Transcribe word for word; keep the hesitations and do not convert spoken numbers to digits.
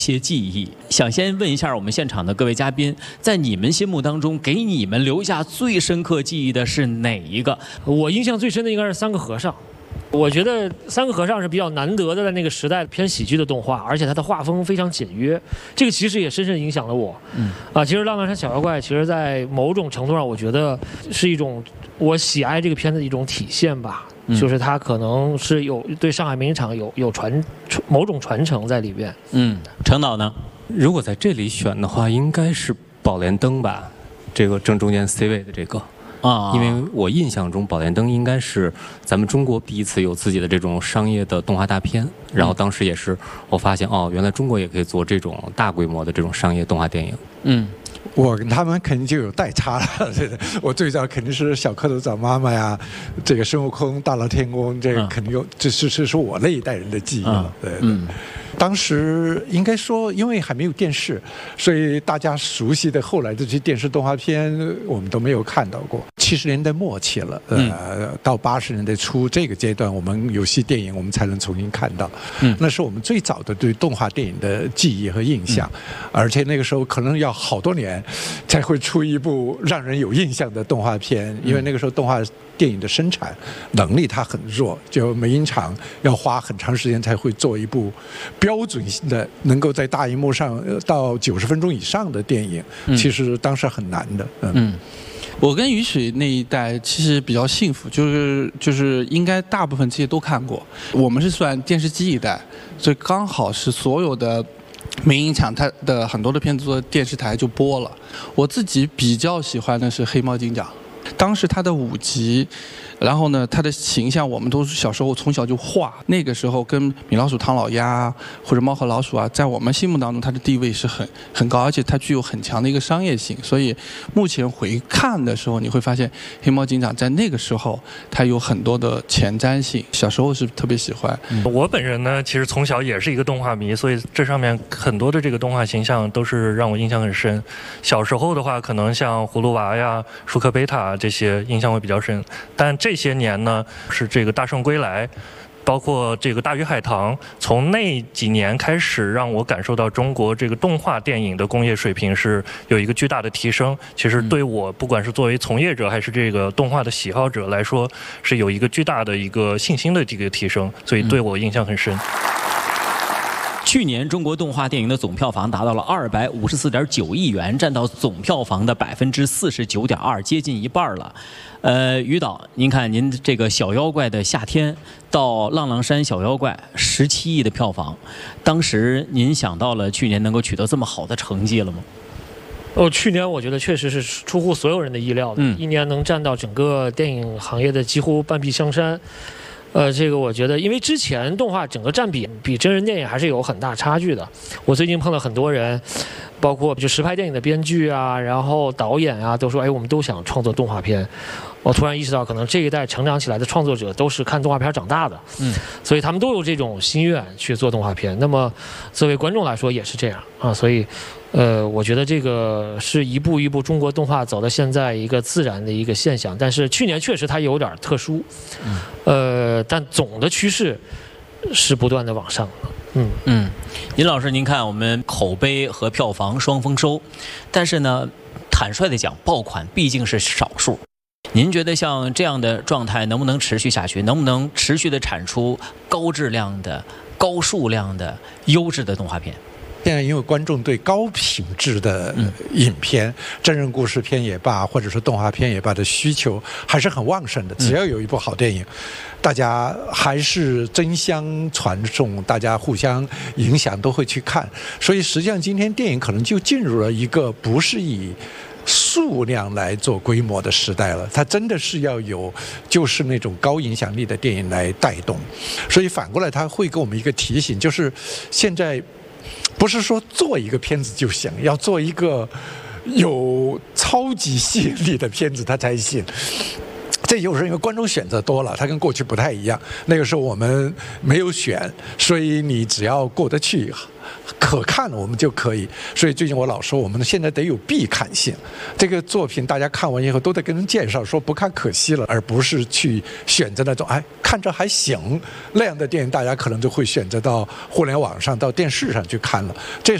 些记忆，想先问一下我们现场的各位嘉宾，在你们心目当中，给你们留下最深刻记忆的是哪一个？ 我印象最深的应该是《三个和尚》。我觉得《三个和尚》是比较难得的在那个时代偏喜剧的动画，而且它的画风非常简约，这个其实也深深影响了我。嗯，啊，其实《浪浪山小妖怪》其实在某种程度上，我觉得是一种我喜爱这个片子的一种体现吧。就是它可能是有对上海名人场有有传某种传承在里边。 嗯，程导呢？ 如果在这里选的话，应该是《宝莲灯》吧，这个正中间 C 位的这个啊，因为我印象中《宝莲灯》应该是咱们中国第一次有自己的这种商业的动画大片，然后当时也是我发现哦，原来中国也可以做这种大规模的这种商业动画电影。 嗯。 我跟他们肯定就有代差了。我最早肯定是小蝌蚪找妈妈呀，这个孙悟空、大闹天宫，这个肯定有，这是是是我那一代人的记忆了。对，嗯，当时应该说，因为还没有电视，所以大家熟悉的后来的这些电视动画片，我们都没有看到过。七十年代末期了，呃，到八十年代初这个阶段，我们有些电影我们才能重新看到。嗯，那是我们最早的对动画电影的记忆和印象，而且那个时候可能要好多年才会出一部让人有印象的动画片，因为那个时候动画电影的生产能力它很弱，就美影厂要花很长时间才会做一部标准性的能够在大荧幕上到九十分钟以上的电影，其实当时很难的。嗯。嗯， 我跟于水那一代其实比较幸福，就是就是应该大部分这些都看过。我们是算电视机一代，所以刚好是所有的美影厂它的很多的片子做电视台就播了。我自己比较喜欢的是黑猫警长，当时它的五集，然后呢，它的形象我们都是小时候从小就画，那个时候跟米老鼠、唐老鸭或者猫和老鼠啊，在我们心目当中它的地位是很很高，而且它具有很强的一个商业性。所以目前回看的时候，你会发现黑猫警长在那个时候它有很多的前瞻性，小时候是特别喜欢。 我本人呢，其实从小也是一个动画迷，所以这上面很多的这个动画形象都是让我印象很深。小时候的话，可能像葫芦娃呀、舒克贝塔这些印象会比较深，但这些年呢，是这个大圣归来，包括这个大鱼海棠，从那几年开始，让我感受到中国这个动画电影的工业水平是有一个巨大的提升。其实对我不管是作为从业者还是这个动画的喜好者来说，是有一个巨大的一个信心的这个提升，所以对我印象很深。 去年中国动画电影的总票房达到了二百五十四点九亿元，占到总票房的百分之四十九点二，接近一半了。呃，于导，您看您这个《小妖怪的夏天》到《浪浪山小妖怪》十七亿的票房，当时您想到了去年能够取得这么好的成绩了吗？ 哦，去年我觉得确实是出乎所有人的意料的，嗯、一年能占到整个电影行业的几乎半壁江山。呃，这个我觉得，因为之前动画整个占比比真人电影还是有很大差距的。我最近碰到很多人，包括就实拍电影的编剧啊，然后导演啊，都说，哎，我们都想创作动画片。我突然意识到，可能这一代成长起来的创作者都是看动画片长大的，嗯，所以他们都有这种心愿去做动画片。那么，作为观众来说也是这样啊，所以。呃，我觉得这个是一步一步中国动画走到现在一个自然的一个现象，但是去年确实它有点特殊，嗯，呃，但总的趋势是不断的往上的，嗯嗯。尹老师，您看我们口碑和票房双丰收，但是呢，坦率的讲，爆款毕竟是少数。您觉得像这样的状态能不能持续下去？能不能持续的产出高质量的、高数量的、优质的动画片？ 现在因为观众对高品质的影片、嗯、真人故事片也罢，或者说动画片也罢的需求还是很旺盛的。只要有一部好电影，嗯、大家还是争相传颂，大家互相影响，都会去看。所以实际上今天电影可能就进入了一个不是以数量来做规模的时代了，它真的是要有就是那种高影响力的电影来带动。所以反过来它会给我们一个提醒，就是现在不是说做一个片子就行，要做一个有超级吸引力的片子它才行。 这就是因为观众选择多了，它跟过去不太一样。那个时候我们没有选，所以你只要过得去，可看我们就可以。所以最近我老说，我们现在得有必看性。这个作品大家看完以后都得跟人介绍，说不看可惜了，而不是去选择那种哎看着还行那样的电影，大家可能就会选择到互联网上、到电视上去看了。这